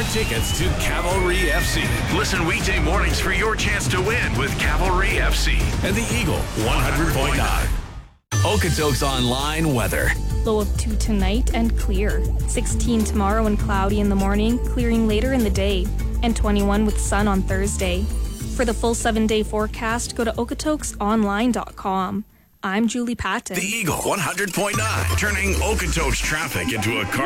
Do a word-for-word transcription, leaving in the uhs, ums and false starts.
tickets to Cavalry F C. Listen weekday mornings for your chance to win with Cavalry F C. And the Eagle one hundred point nine. Okotoks Online weather. Low of two tonight and clear. sixteen tomorrow and cloudy in the morning, clearing later in the day. And twenty-one with sun on Thursday. For the full seven-day forecast, go to okotokes online dot com. I'm Julie Patton. The Eagle one hundred point nine, turning Okotoks traffic into a car